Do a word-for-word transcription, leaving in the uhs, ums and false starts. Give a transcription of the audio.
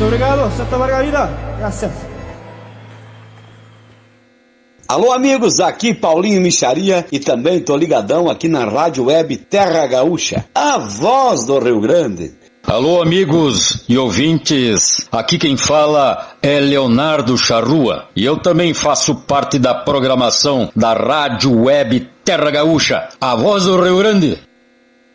Muito obrigado, Santa Margarida. Graças. Alô, amigos, aqui Paulinho Micharia e também tô ligadão aqui na Rádio Web Terra Gaúcha, a voz do Rio Grande. Alô, amigos e ouvintes, aqui quem fala é Leonardo Charrua e eu também faço parte da programação da Rádio Web Terra Gaúcha, a voz do Rio Grande.